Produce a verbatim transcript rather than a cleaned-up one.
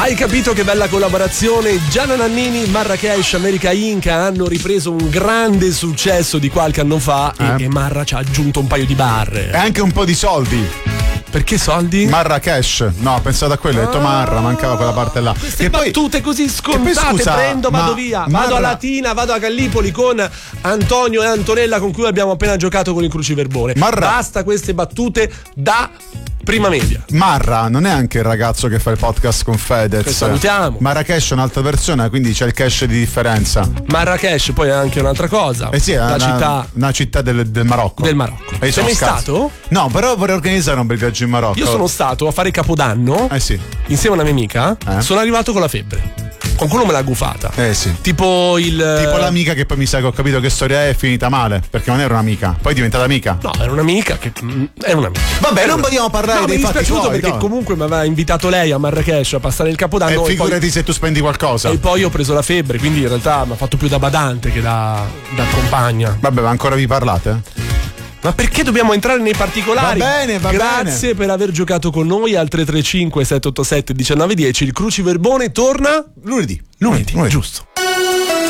Hai capito che bella collaborazione? Gianna Nannini, Marrakesh, America Inca hanno ripreso un grande successo di qualche anno fa eh. e, e Marra ci ha aggiunto un paio di barre. E anche un po' di soldi. Perché soldi? Marrakesh. No, ho pensato a quello, ho detto Ah, Marra, mancava quella parte là. Queste E battute poi, così scontate, poi, scusa, prendo, vado ma via. Marra... Vado a Latina, vado a Gallipoli con Antonio e Antonella con cui abbiamo appena giocato con il Cruciverbone. Marra... Basta queste battute da prima media. Marra non è anche il ragazzo che fa il podcast con Fedez. Che salutiamo. Marrakesh è un'altra persona, quindi c'è il cash di differenza. Marrakesh poi è anche un'altra cosa. Eh sì, è la una città una città del, del Marocco. del Marocco. E Sei mai scazzo. stato? No, però vorrei organizzare un bel viaggio in Marocco. Io sono stato a fare Capodanno Eh sì. insieme a una mia amica. Eh? Sono arrivato con la febbre. Qualcuno me l'ha gufata. Eh sì. Tipo il. Tipo l'amica che poi mi sa che ho capito che storia è finita male, perché non era un'amica, poi è diventata amica. No, era un'amica che. mm, Era un'amica. Vabbè, Era non una- vogliamo parlare no, dei mi è fatti dispiaciuto tuoi, perché no. comunque mi aveva invitato lei a Marrakesh a passare il Capodanno. E e poi- figurati se tu spendi qualcosa. E poi ho preso la febbre, quindi in realtà mi ha fatto più da badante che da, da compagna. Vabbè, ma ancora vi parlate? Ma perché dobbiamo entrare nei particolari? Va bene, va Grazie bene. per aver giocato con noi al tre tre cinque sette otto sette uno nove uno zero. Il Cruciverbone torna Lunedì. lunedì, Lunedì. giusto.